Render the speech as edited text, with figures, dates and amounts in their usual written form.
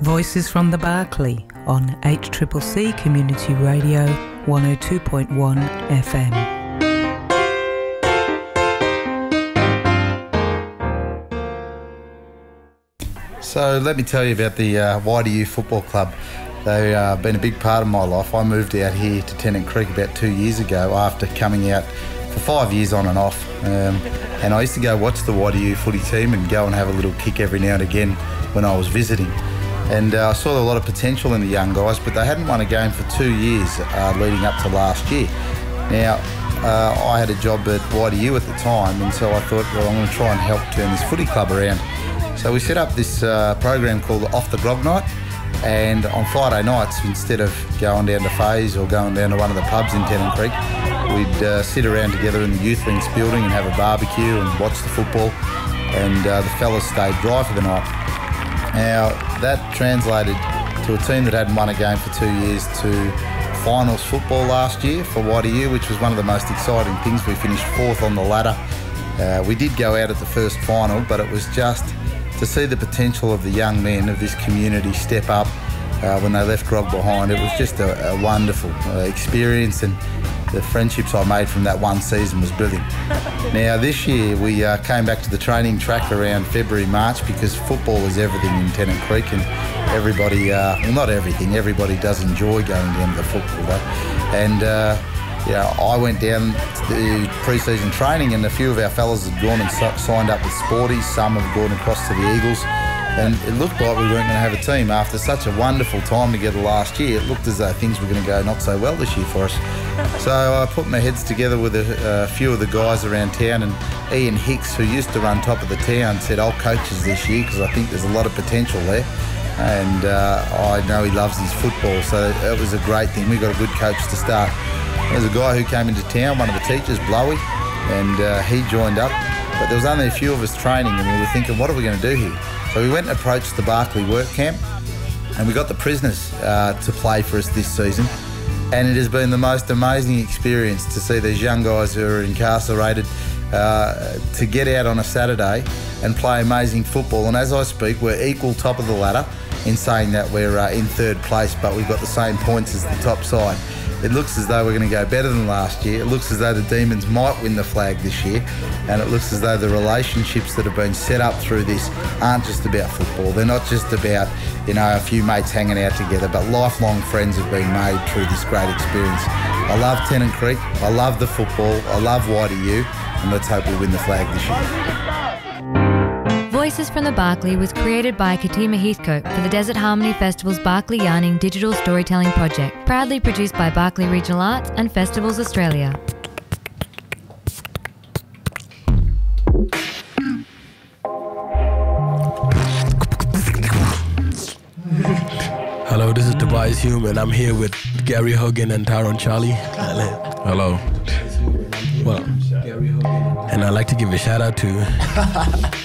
Voices from the Barclay on HCCC Community Radio 102.1 FM. So let me tell you about the YDU Football Club. They've been a big part of my life. I moved out here to Tennant Creek about 2 years ago after coming out for 5 years on and off. And I used to go watch the YDU footy team and go and have a little kick every now and again when I was visiting. And I saw a lot of potential in the young guys, but they hadn't won a game for 2 years leading up to last year. Now, I had a job at YDU at the time, and so I thought, well, I'm going to try and help turn this footy club around. So we set up this program called Off the Grog Night, and on Friday nights, instead of going down to Fays or going down to one of the pubs in Tennant Creek, we'd sit around together in the Youth Links building and have a barbecue and watch the football, and the fellas stayed dry for the night. Now, that translated to a team that hadn't won a game for 2 years to finals football last year for YDU, which was one of the most exciting things. We finished fourth on the ladder. We did go out at the first final, but it was just to see the potential of the young men of this community step up when they left grog behind. It was just a wonderful experience, and the friendships I made from that one season was brilliant. Now this year we came back to the training track around February, March, because football is everything in Tennant Creek, and everybody, well, not everything, everybody does enjoy going down to the football though. And I went down to pre-season training, and a few of our fellas had gone and signed up with Sporties. Some have gone across to the Eagles, and it looked like we weren't going to have a team. After such a wonderful time together last year, it looked as though things were going to go not so well this year for us. So I put my heads together with a few of the guys around town, and Ian Hicks, who used to run top of the town, said, I'll coach us this year because I think there's a lot of potential there. And I know he loves his football, so it was a great thing. We got a good coach to start. There's a guy who came into town, one of the teachers, Blowy, and he joined up. But there was only a few of us training, and we were thinking, what are we going to do here? So we went and approached the Barclay work camp, and we got the prisoners to play for us this season. And it has been the most amazing experience to see these young guys who are incarcerated to get out on a Saturday and play amazing football. And as I speak, we're equal top of the ladder in saying that we're in third place, but we've got the same points as the top side. It looks as though we're going to go better than last year. It looks as though the Demons might win the flag this year, and it looks as though the relationships that have been set up through this aren't just about football. They're not just about, a few mates hanging out together, but lifelong friends have been made through this great experience. I love Tennant Creek, I love the football, I love YDU, and let's hope we win the flag this year. Voices from the Barclay was created by Katima Heathcote for the Desert Harmony Festival's Barclay Yarning Digital Storytelling Project, proudly produced by Barclay Regional Arts and Festivals Australia. Hello, this is Tobias Hume, and I'm here with Gary Hogan and Tyrone Charlie. Hello. Well, and I'd like to give a shout out to